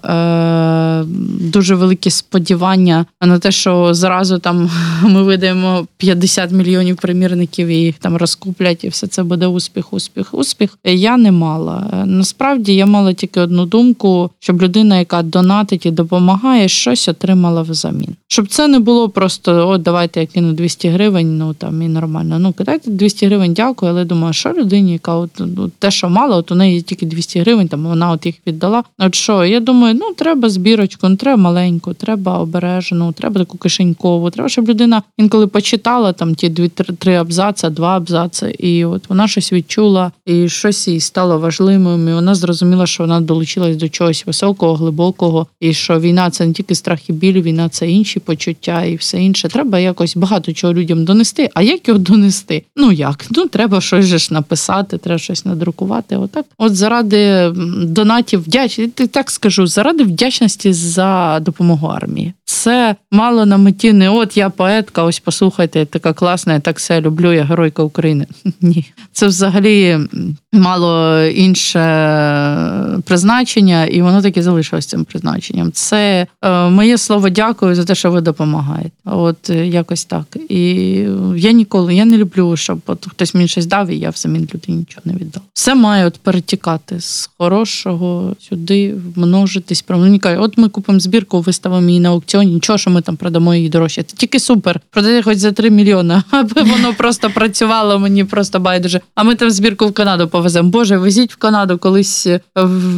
S8: дуже великі сподівання на те, що зразу там ми видаємо п'ятдесят мільйонів примірників і їх там розкуплять, і все це буде успіх, успіх, успіх. Я не мала. Насправді я мала тільки одну думку, щоб людина, яка донатить і допомагає, щось отримала взамін. Щоб це не було просто, от давайте я кину двісті гривень, ну там і нормально. Ну, кидайте двісті гривень, дякую, але думаю, що людині, яка от, от те, що мала, от у неї тільки двісті гривень, там вона от їх віддала. От що, я думаю, ну треба збірочку, ну треба маленьку, треба обережну, треба таку кишенькову, треба, щоб людина інколи почитала там ті дві-три абзаци, два абзаци, і от вона щось відчула, і щось їй стало важливим, і вона зрозуміла, що вона долучилась до чогось високого, глибокого, і що війна – це не тільки страх і біль, війна – це інші почуття і все інше. Треба якось багато чого людям донести. А як його донести? Ну як? Ну треба щось же ж написати, треба щось надрукувати. Отак. От заради донатів, вдячності, так скажу, заради вдячності за допомогу армії. Це мало на меті не от я поетка, ось послухайте, я така класна, я так все люблю, я геройка України. Ні. Це взагалі мало інше призначення, і воно таки залишилось цим призначенням. Це е, моє слово дякую за те, що ви допомагаєте. От е, якось так. І я ніколи, я не люблю, щоб от хтось мені щось дав, і я взамін людині нічого не віддав. Все має от перетікати з хорошого сюди, множитись. Мені кажуть, от ми купимо збірку, виставимо її на аукціоні, нічого, що ми там продамо її дорожче. Це тільки супер. Продати хоч за три мільйони, аби воно просто працювало, мені просто байдуже. А ми там збірку в Канаду повеземо. Боже, везіть в Канаду, колись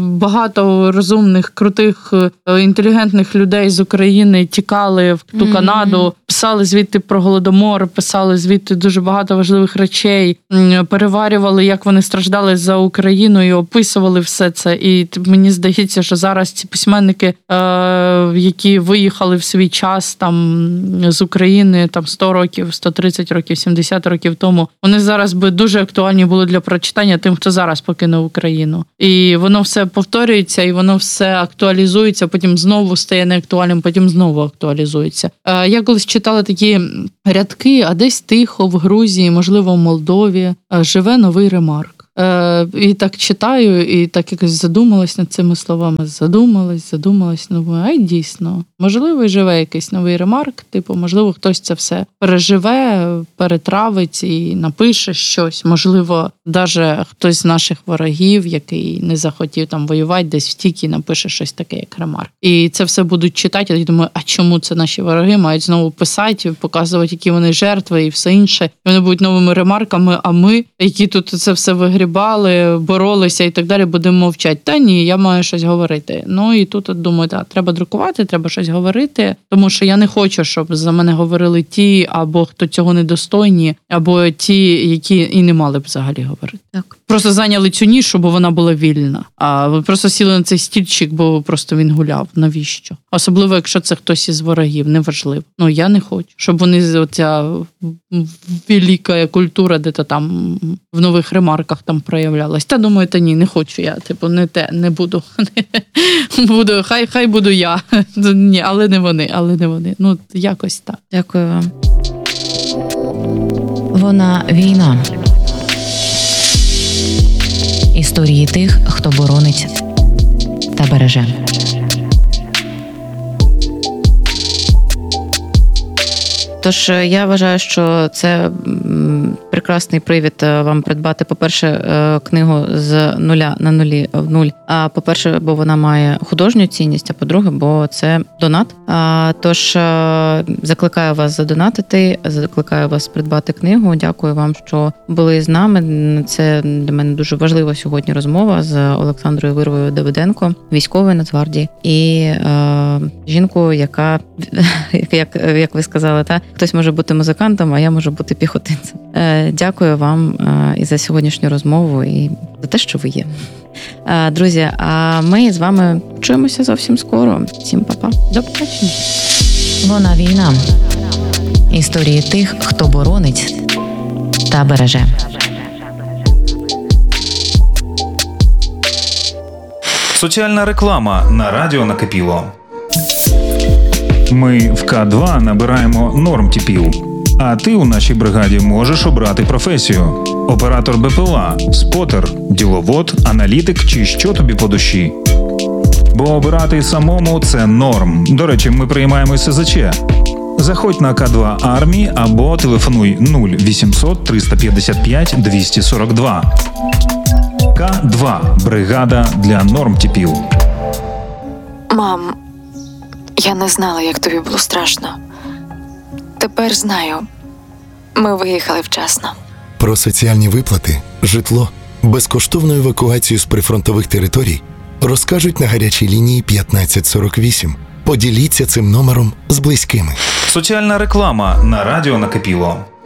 S8: багато розумних, крутих, інтелігентних людей з України тікали в ту mm-hmm. Канаду, писали звідти про Голодомор, писали звідти дуже багато важливих речей, переварювали, як вони страждали за Україну і описували все це. І мені здається, що зараз ці письменники, які виїхали в свій час там з України там сто років, сто тридцять років, сімдесят років тому, вони зараз би дуже актуальні були для прочитання тим, хто зараз покинув Україну. І воно все повторюється, і воно все актуалізується, потім знову стає неактуальним, потім знову актуалізується. Я колись читала такі рядки, а десь тихо в Грузії, можливо, в Молдові, живе новий Ремарк. І так читаю, і так якось задумалась над цими словами. Задумалась, задумалась, ну, ай, дійсно. Можливо, і живе якийсь новий Ремарк, типу, можливо, хтось це все переживе, перетравить і напише щось. Можливо, навіть хтось з наших ворогів, який не захотів там воювати, десь втік і напише щось таке, як Ремарк. І це все будуть читати, я думаю, а чому це наші вороги мають знову писати, показувати, які вони жертви і все інше. І вони будуть новими Ремарками, а ми, які тут це все вигрібали, боролися і так далі, будемо мовчати. Та ні, я маю щось говорити. Ну і тут от думаю, так, треба друкувати, треба щось говорити, тому що я не хочу, щоб за мене говорили ті, або хто цього недостойні, або ті, які і не мали б взагалі говорити. Так. Просто зайняли цю нішу, бо вона була вільна. А ви просто сіли на цей стільчик, бо просто він гуляв. Навіщо? Особливо, якщо це хтось із ворогів, неважливо. Ну, я не хочу, щоб вони, оця велика культура, де-то там в нових Ремарках там проявлялась. Та думаю, та ні, не хочу я, типу, не те, не буду. буду, хай, хай буду я. Ні, але не вони, але не вони. Ну, якось так.
S2: Дякую вам. Вона війна. Історії тих, хто боронить та береже. Тож я вважаю, що це прекрасний привід вам придбати, по-перше, книгу з нуля на нулі в нуль. А по-перше, бо вона має художню цінність, а по-друге, бо це донат. Тож закликаю вас задонатити, закликаю вас придбати книгу. Дякую вам, що були з нами. Це для мене дуже важлива сьогодні розмова з Олександрою Вирвою Давиденко, військовою Нацгвардії, і е, жінкою, яка, як, як ви сказали, та хтось може бути музикантом, а я можу бути піхотинцем. Е, дякую вам е, і за сьогоднішню розмову, і за те, що ви є. Е, друзі, а ми з вами чуємося зовсім скоро. Всім па-па. До побачення. Вона війна. Історії тих, хто боронить та береже.
S1: Соціальна реклама на радіо Накипіло. Ми в К два набираємо нормтіпіл. А ти у нашій бригаді можеш обрати професію. Оператор БПЛА, спотер, діловод, аналітик чи що тобі по душі. Бо обирати самому – це норм. До речі, ми приймаємо ес зет че. Заходь на К два Армії або телефонуй нуль вісімсот триста п'ятдесят п'ять двісті сорок два. К два. Бригада для нормтіпіл.
S9: Мам, я не знала, як тобі було страшно. Тепер знаю. Ми виїхали вчасно.
S10: Про соціальні виплати, житло, безкоштовну евакуацію з прифронтових територій розкажуть на гарячій лінії п'ятнадцять сорок вісім. Поділіться цим номером з близькими.
S1: Соціальна реклама на радіо Накипіло.